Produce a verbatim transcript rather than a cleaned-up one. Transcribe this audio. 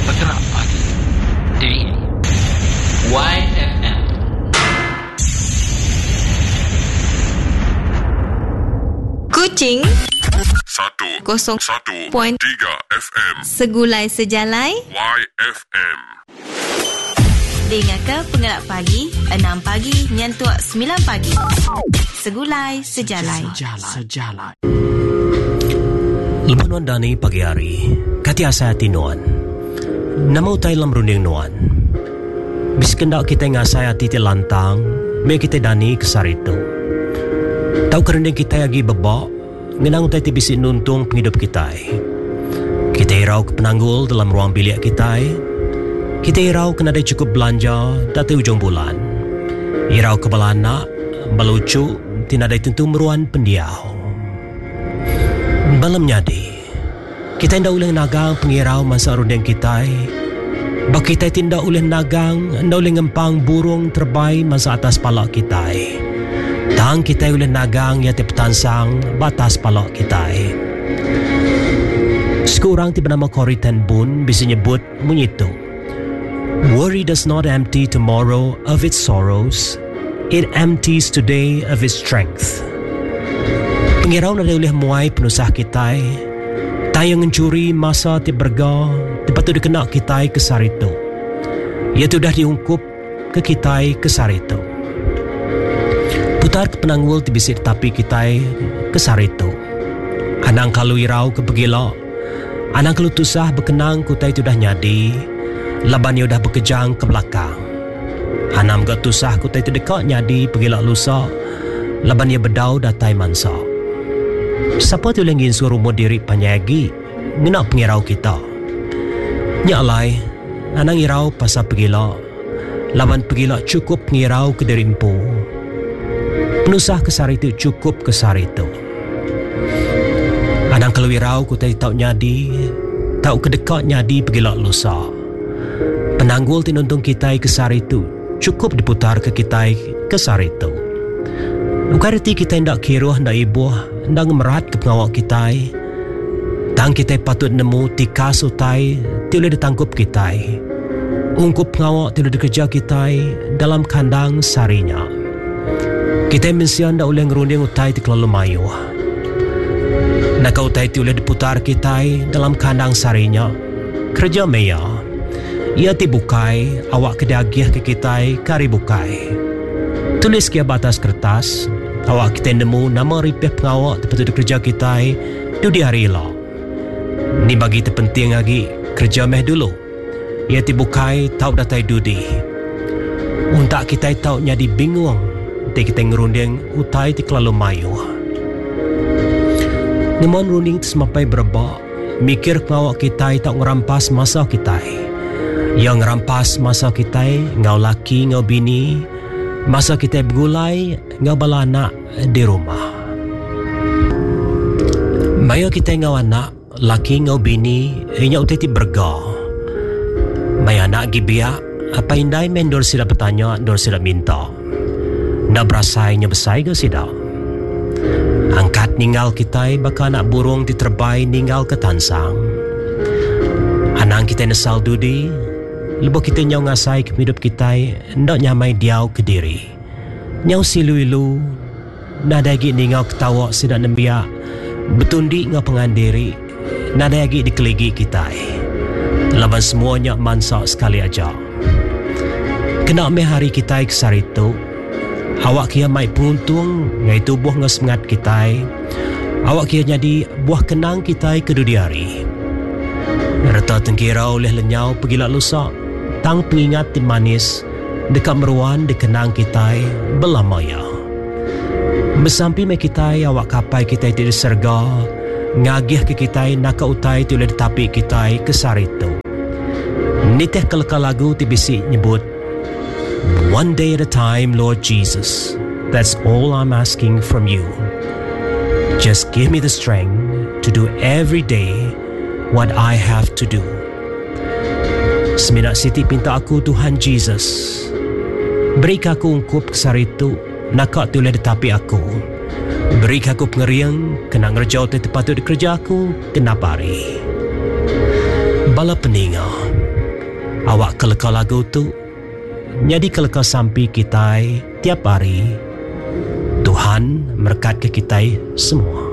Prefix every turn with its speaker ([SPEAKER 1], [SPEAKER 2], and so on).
[SPEAKER 1] bergerak pagi di Y F M.
[SPEAKER 2] Kucing
[SPEAKER 3] Satu
[SPEAKER 2] kosong
[SPEAKER 3] Satu
[SPEAKER 2] Point
[SPEAKER 3] Tiga F M.
[SPEAKER 2] Segulai Sejalai
[SPEAKER 3] Y F M.
[SPEAKER 4] Dengarkan Pengerak Pagi enam pagi nyantuk sembilan pagi. Segulai Sejalai.
[SPEAKER 5] Sejalai.
[SPEAKER 6] Lepas nuan dani pagi hari, kati asayati nuan. Nama utai lam runding nuan. Bis kendak kita ngasai hati ti lantang, me kita dani kesar itu. Tahu kerending kita lagi bebak, ngenang utai ti bisi nuntung penghidup kita. Kita irau ke penanggul dalam ruang bilik kita. Kita irau kena ada cukup belanja dati ujung bulan. Irau ke balanak, balucu, tidak ada tentu meruan pendiau. Balam nyadi, kita tidak boleh nagang pengirau masa rundeng kita. Bak kita tidak boleh nagang, tidak boleh ngempang burung terbaik masa atas palak kita. Tang kita boleh nagang ya petansang batas palak kita. Sekurang tiba nama Corrie ten Boom bisa nyebut menyitu. Worry does not empty tomorrow of its sorrows. It empties today of its strength. Pengirau na boleh muai penusah kita. Tayo mencuri masa ti berga, tipatu dikena kita kesar itu. Ia tu dah diungkup ke kita kesar itu. Putar ke penanggul ti bisik tapi kita kesar itu. Anang kalau irau ke begila, anang kalau tusah berkenang kutai tu dah nyadi, laban ia dah berkejang ke belakang. Anam ke tusah kutai tu dekat nyadi begila lusa, laban ia bedau datai mansa. Siapa tu yang ingin suruh rumah diri panyagi ngenak pengirau kita. Nyalai, anang irau pasal pegila, laban pegila cukup pengirau ke diri empu. Penusah kesar itu cukup kesar itu. Anang kalau irau kutai tau nyadi, tau kedekat nyadi pegila lusa. Penanggul tinuntung kita kesar itu cukup diputar ke kita kesar itu. Bukan erti kita hendak kiruh, hendak ibuh, hendak merat ke pengawak kita. Tang kita patut nemu tika sutai, tiada ditangkup kita. Ungkup pengawak tiada dikerja kita dalam kandang sarinya. Kita mensian hendak boleh ngerunding utai ti kelalu mayu. Nak utai tiada diputar kita dalam kandang sarinya. Kerja meya. Ia ti bukai, awak kedagih ke kita kari bukai. Tulis kia batas kertas, awak kita nemu nama ripeh pengawak tempat kerja kita tu di hari lah. Ni bagi terpenting lagi kerja meh dulu. Ia tibukai tahu datai dudi. Untak kita tahu nyadi bingung. Te kita ngerunding utai ti kelalu mayu. Nimon runding semampai berebak. Mikir pengawak kita tak ngerampas masa kita. Yang ngerampas masa kita ngau laki ngau bini. Masa kita bergulai, ngau bala anak di rumah. Maya kita ngau anak, laki ngau bini, inya utai ti berga. Maya anak gibiak, apa indai men dor sida bertanya, dor sida minta. Ndak berasai nya besai ke sida. Angkat ninggal kita, baka anak burung ti terbai ninggal ke tansang. Anang kita nesal dudi, lepas kita nyau ngasai ke hidup kita, ndak nyamai diau ke diri. Nyau silu-ilu, nada lagi ningau ketawa sidak nembiak, betundi ngau pengandiri, nada lagi dikeligi kita. Laban semuanya mansak sekali aja. Kena me hari kita kesar itu, awak kia mai puntung, ngai tubuh ngau semangat kita, awak kia jadi buah kenang kita kedua hari. Rata tengkira oleh lenyau pergilah lusa. Tang pengingat tim manis dekat meruan dikenang kita belamaya. Bersampi me kita awak kapai kita tidak serga, ngagih ke kita nak utai tu oleh tapi kita kesar itu. Niteh kelakar lagu ti bisik nyebut, one day at a time, Lord Jesus. That's all I'm asking from you. Just give me the strength to do every day what I have to do. Seminat Siti pinta aku Tuhan Jesus, beri aku ungkup kesar itu, nakak tu oleh detapi aku. Beri aku pengeriang, kena ngerjau tu patut dikerja aku, kena pari. Bala peninga, Awak keleka lagu tu jadi keleka sampai kita tiap hari. Tuhan berkat ke kita semua.